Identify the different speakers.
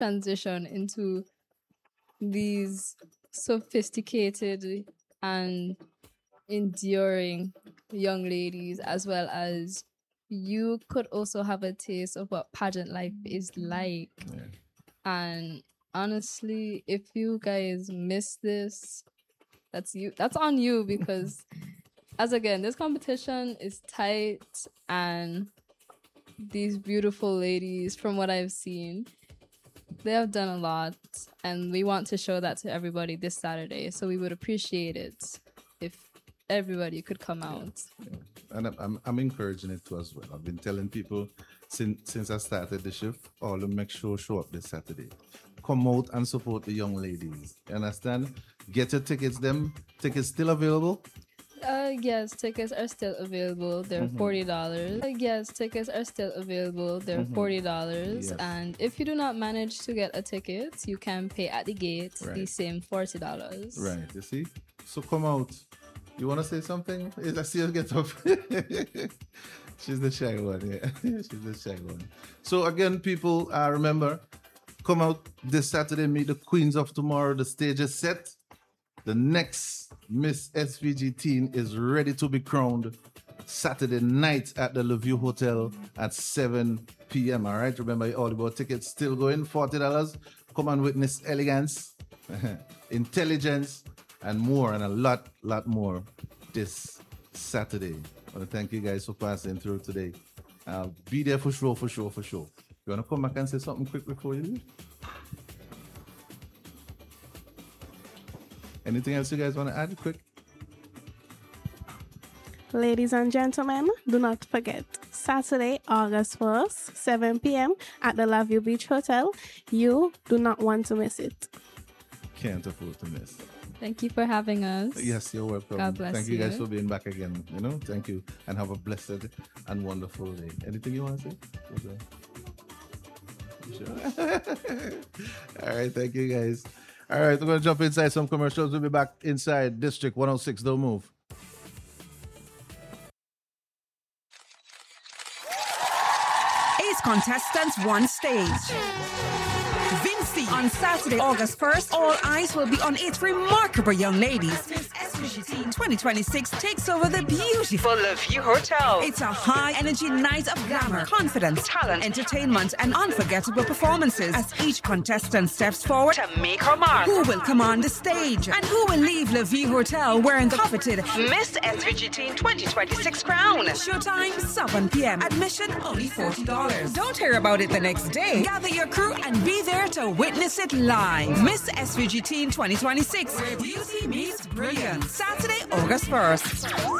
Speaker 1: transition into these sophisticated and enduring young ladies, as well as you could also have a taste of what pageant life is like.
Speaker 2: Yeah.
Speaker 1: And honestly, if you guys miss this, that's on you, because as again, this competition is tight, and these beautiful ladies, from what I've seen, they have done a lot, and we want to show that to everybody this Saturday. So we would appreciate it if everybody could come out.
Speaker 2: Yeah. And I'm encouraging it too as well. I've been telling people since I started the shift, all to make sure show up this Saturday. Come out and support the young ladies. You understand? Get your tickets. Tickets still available?
Speaker 1: Yes, tickets are still available. They're $40. Yes, tickets are still available. They're $40.
Speaker 2: Yes.
Speaker 1: And if you do not manage to get a ticket, you can pay at the gate the same $40.
Speaker 2: Right, you see? So come out. You want to say something? I see you get up. She's the shy one, yeah. She's the shy one. So again, people, remember, come out this Saturday, meet the queens of tomorrow. The stage is set. The next Miss SVG teen is ready to be crowned Saturday night at the LaView Hotel at 7 p.m. All right, remember, all about tickets still going, $40. Come and witness elegance, intelligence, and more, and a lot more this Saturday. I want to thank you guys for passing through today. I'll be there for sure. You want to come back and say something quick before you leave? Anything else you guys want to add quick?
Speaker 3: Ladies and gentlemen, do not forget, Saturday, August 1st, 7 p.m. at the LaView Beach Hotel. You do not want to miss it.
Speaker 2: Can't afford to miss.
Speaker 1: Thank you for having us.
Speaker 2: Yes, you're welcome.
Speaker 1: God bless
Speaker 2: Thank you guys for being back again. Thank you, and have a blessed and wonderful day. Anything you want to say? Sure. All right, thank you guys. All right, we're going to jump inside some commercials. We'll be back inside District 106. Don't move.
Speaker 4: Eight contestants, one stage. Vinci. On Saturday, August 1st, all eyes will be on 8 remarkable young ladies. Miss SVG Teen 2026 takes over the beautiful LaView Hotel. It's a high-energy night of glamour, confidence, talent, entertainment, and unforgettable performances as each contestant steps forward to make her mark. Who will command the stage? And who will leave LaView Hotel wearing the coveted Miss SVG Teen 2026 crown? Showtime, 7 p.m. Admission, only $40. Don't hear about it the next day. Gather your crew and be there to witness it live. Miss SVG Teen 2026, where beauty meets brilliance. Saturday, August 1st.